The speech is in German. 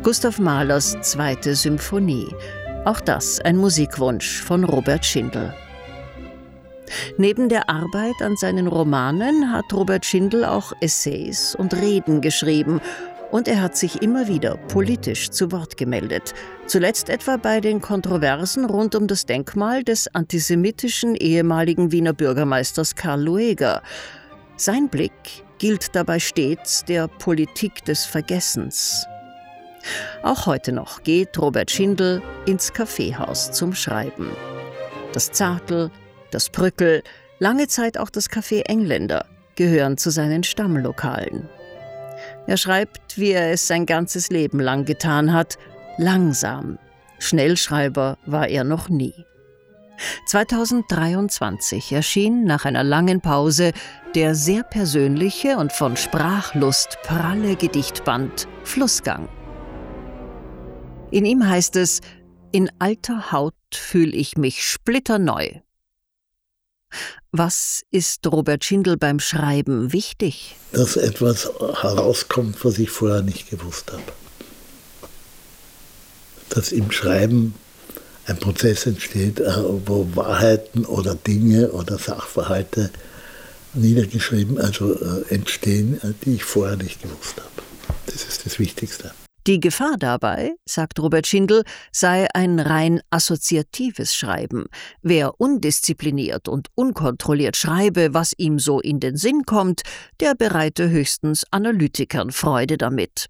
Gustav Mahlers 2. Symphonie. Auch das ein Musikwunsch von Robert Schindel. Neben der Arbeit an seinen Romanen hat Robert Schindel auch Essays und Reden geschrieben. Und er hat sich immer wieder politisch zu Wort gemeldet. Zuletzt etwa bei den Kontroversen rund um das Denkmal des antisemitischen ehemaligen Wiener Bürgermeisters Karl Lueger. Sein Blick gilt dabei stets der Politik des Vergessens. Auch heute noch geht Robert Schindel ins Kaffeehaus zum Schreiben. Das Zartl, das Brückel, lange Zeit auch das Café Engländer gehören zu seinen Stammlokalen. Er schreibt, wie er es sein ganzes Leben lang getan hat, langsam. Schnellschreiber war er noch nie. 2023 erschien nach einer langen Pause der sehr persönliche und von Sprachlust pralle Gedichtband Flussgang. In ihm heißt es: In alter Haut fühl ich mich splitterneu. Was ist Robert Schindel beim Schreiben wichtig? Dass etwas herauskommt, was ich vorher nicht gewusst habe. Dass im Schreiben ein Prozess entsteht, wo Wahrheiten oder Dinge oder Sachverhalte niedergeschrieben, entstehen, die ich vorher nicht gewusst habe. Das ist das Wichtigste. Die Gefahr dabei, sagt Robert Schindel, sei ein rein assoziatives Schreiben. Wer undiszipliniert und unkontrolliert schreibe, was ihm so in den Sinn kommt, der bereite höchstens Analytikern Freude damit.